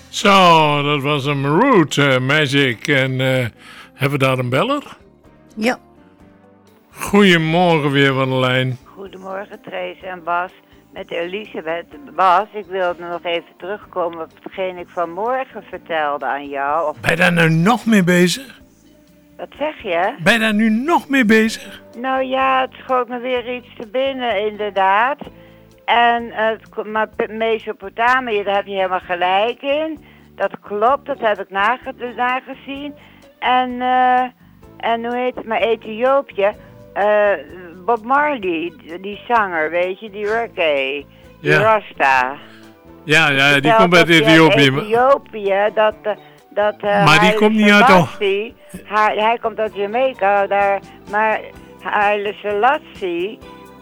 Zo, dat was een Root Magic. En hebben we daar een beller? Ja. Goedemorgen weer van de lijn. Goedemorgen Trace en Bas. Met Elisabeth. Bas, ik wilde nog even terugkomen op hetgeen ik vanmorgen vertelde aan jou. Of... Ben je daar nou nog mee bezig? Wat zeg je? Ben je daar nu nog mee bezig? Nou ja, het schoot me weer iets te binnen, inderdaad. En maar Mesopotamië, daar heb je helemaal gelijk in. Dat klopt, dat heb ik nagezien. En hoe heet het maar, Ethiopië. Bob Marley, die zanger, weet je, die reggae, die Rasta. Ja, die komt uit Ethiopië. Ethiopië, maar die komt niet uit toch? Hij komt uit Jamaica, maar Haile Selassie,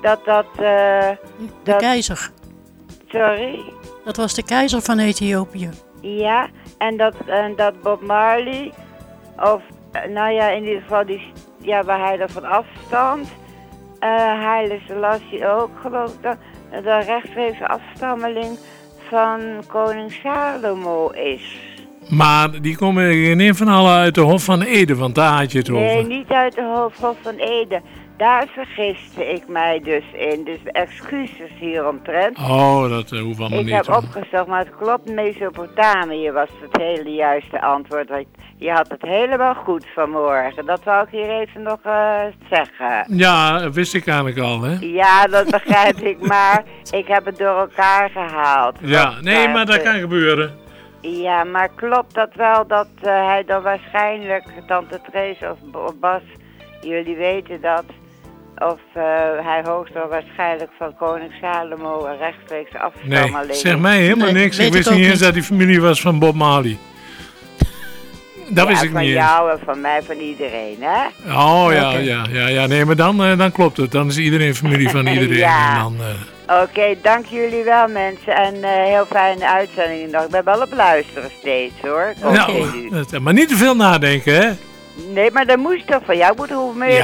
de keizer. Sorry? Dat was de keizer van Ethiopië. Ja, en dat Bob Marley, of nou ja, in ieder geval waar hij er van afstand, Haile Selassie ook, geloof ik, de rechtstreeks afstammeling van koning Salomo is. Maar die komen in ieder geval uit de Hof van Ede, want daar had je het over. Nee, niet uit de Hof van Ede. Daar vergiste ik mij dus in. Dus excuses hieromtrent. Oh, dat hoeft allemaal niet. Ik heb opgezocht, maar het klopt. Mesopotamië was het hele juiste antwoord. Je had het helemaal goed vanmorgen. Dat wou ik hier even nog zeggen. Ja, wist ik eigenlijk al, hè? Ja, dat begrijp ik, maar ik heb het door elkaar gehaald. Ja, nee, maar dat kan gebeuren. Ja, maar klopt dat wel dat hij dan waarschijnlijk, tante Trace of Bas, jullie weten dat, of hij hoogstwaarschijnlijk van koning Salomo een rechtstreeks afstammeling. Nee, zeg mij helemaal niks. Ik wist niet eens dat die familie was van Bob Marley. Dat wist ik niet. Van jou en van mij, van iedereen, hè? Oh, ja. Nee, maar dan klopt het. Dan is iedereen familie van iedereen. Ja. En dan... Oké, dank jullie wel mensen en heel fijne uitzending nog. Ik ben wel op luisteren steeds hoor. Maar niet te veel nadenken, hè? Nee, maar dat moest toch van jou moeten hoe meer je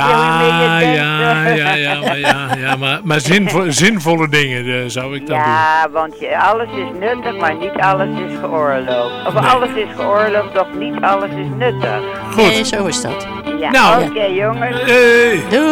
denkt. Maar zinvolle dingen zou ik dan doen. Ja, want alles is nuttig, maar niet alles is geoorloofd. Of alles is geoorloofd, doch niet alles is nuttig. Goed. Nee, zo is dat. Ja, oké, jongens. Doei.